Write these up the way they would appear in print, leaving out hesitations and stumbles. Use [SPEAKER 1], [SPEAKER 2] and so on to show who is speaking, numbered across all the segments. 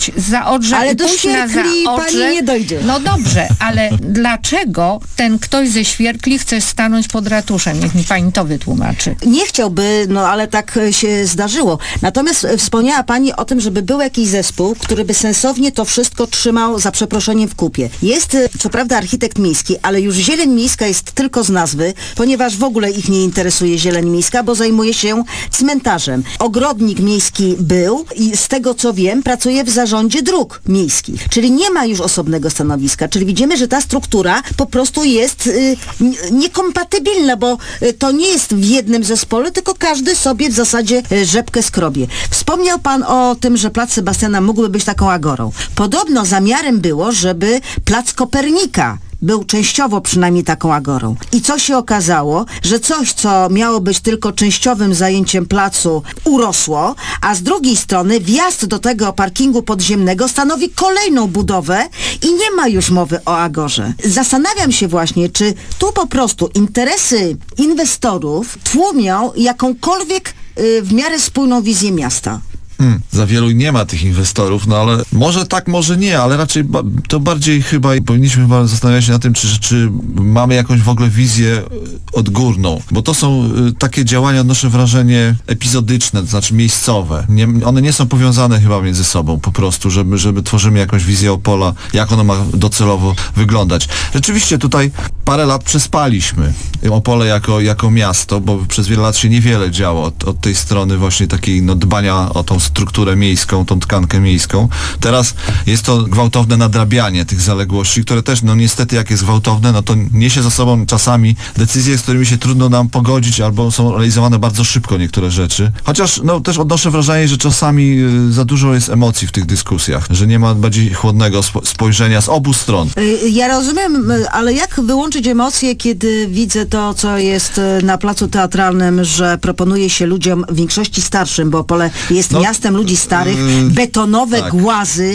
[SPEAKER 1] pójść za Odrze
[SPEAKER 2] ale
[SPEAKER 1] i
[SPEAKER 2] do
[SPEAKER 1] pójść na
[SPEAKER 2] Świerkli
[SPEAKER 1] Zaodrze.
[SPEAKER 2] pani nie dojdzie.
[SPEAKER 1] No dobrze, ale dlaczego ten ktoś ze Świerkli chce stanąć pod ratuszem? Niech mi pani to wytłumaczy.
[SPEAKER 2] Nie chciałby, no ale tak się zdarzyło. Natomiast wspomniała pani o tym, żeby był jakiś zespół, który by sensownie to wszystko trzymał, za przeproszeniem, w kupie. Jest co prawda architekt miejski, ale już zieleń miejska jest tylko z nazwy, ponieważ w ogóle ich nie interesuje zieleń miejska, bo zajmuje się cmentarzem. Ogrodnik miejski był i z tego co wiem, pracuje w zarządzie dróg miejskich. Czyli nie ma już osobnego stanowiska. Czyli widzimy, że ta struktura po prostu jest niekompatybilna, bo to nie jest w jednym zespole, tylko każdy sobie w zasadzie rzepkę skrobie. Wspomniał pan o tym, że plac Sebastiana mógłby być taką agorą. Podobno zamiarem było, żeby plac Kopernika był częściowo przynajmniej taką agorą. I co się okazało? Że coś, co miało być tylko częściowym zajęciem placu, urosło, a z drugiej strony wjazd do tego parkingu podziemnego stanowi kolejną budowę i nie ma już mowy o agorze. Zastanawiam się właśnie, czy tu po prostu interesy inwestorów tłumią jakąkolwiek w miarę spójną wizję miasta.
[SPEAKER 3] Za wielu nie ma tych inwestorów, no ale może tak, może nie, ale raczej to bardziej powinniśmy zastanawiać się nad tym, czy mamy jakąś w ogóle wizję odgórną, bo to są takie działania, odnoszę wrażenie, epizodyczne, to znaczy miejscowe. One nie są powiązane chyba między sobą po prostu, żeby tworzymy jakąś wizję Opola, jak ono ma docelowo wyglądać. Rzeczywiście tutaj parę lat przespaliśmy Opole jako miasto, bo przez wiele lat się niewiele działo od tej strony właśnie takiej dbania o tą strukturę miejską, tą tkankę miejską. Teraz jest to gwałtowne nadrabianie tych zaległości, które też, niestety jak jest gwałtowne, to niesie za sobą czasami decyzje, z którymi się trudno nam pogodzić, albo są realizowane bardzo szybko niektóre rzeczy. Chociaż, też odnoszę wrażenie, że czasami za dużo jest emocji w tych dyskusjach, że nie ma bardziej chłodnego spojrzenia z obu stron.
[SPEAKER 2] Ja rozumiem, ale jak wyłączyć emocje, kiedy widzę to, co jest na placu teatralnym, że proponuje się ludziom, w większości starszym, bo Opole jest miastem ludzi starych, betonowe głazy,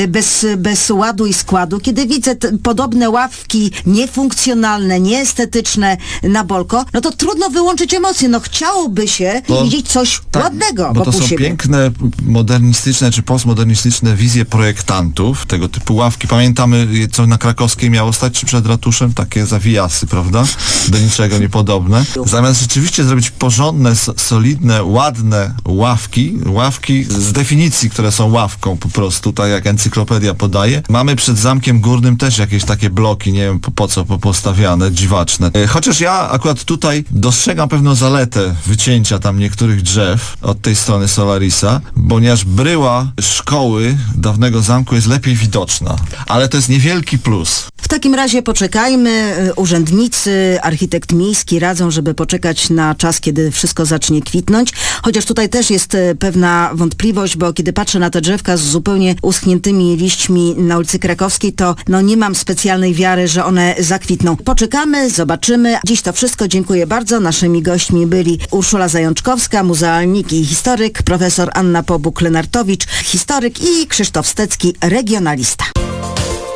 [SPEAKER 2] bez ładu i składu. Kiedy widzę podobne ławki niefunkcjonalne, nieestetyczne na Bolko, to trudno wyłączyć emocje. Chciałoby się widzieć coś ładnego
[SPEAKER 3] bo to
[SPEAKER 2] wokół
[SPEAKER 3] są
[SPEAKER 2] siebie.
[SPEAKER 3] piękne, modernistyczne czy postmodernistyczne wizje projektantów, tego typu ławki. Pamiętamy, co na Krakowskiej miało stać, czy przed ratuszem? Takie zawijasy, prawda? Do niczego niepodobne. Zamiast rzeczywiście zrobić porządne, solidne, ładne ławki z definicji, które są ławką po prostu, tak jak encyklopedia podaje. Mamy przed Zamkiem Górnym też jakieś takie bloki, nie wiem po co postawiane, dziwaczne. Chociaż ja akurat tutaj dostrzegam pewną zaletę wycięcia tam niektórych drzew od tej strony Solarisa, ponieważ bryła szkoły dawnego zamku jest lepiej widoczna. Ale to jest niewielki plus.
[SPEAKER 2] W takim razie poczekajmy. Urzędnicy, architekt miejski radzą, żeby poczekać na czas, kiedy wszystko zacznie kwitnąć. Chociaż tutaj też jest pewna wątpliwość, bo kiedy patrzę na te drzewka z zupełnie uschniętymi liśćmi na ulicy Krakowskiej, to nie mam specjalnej wiary, że one zakwitną. Poczekamy, zobaczymy. Dziś to wszystko. Dziękuję bardzo. Naszymi gośćmi byli Urszula Zajączkowska, muzealnik i historyk, profesor Anna Pobuk-Lenartowicz, historyk, i Krzysztof Stecki, regionalista.